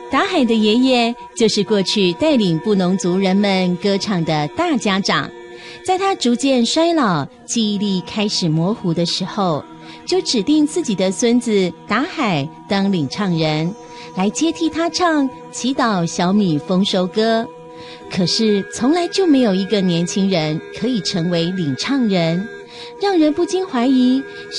达海的爷爷就是过去带领布农族人们歌唱的大家长，在他逐渐衰老、记忆力开始模糊的时候，就指定自己的孙子达海当领唱人，来接替他唱《祈祷小米丰收歌》。可是从来就没有一个年轻人可以成为领唱人，让人不禁怀疑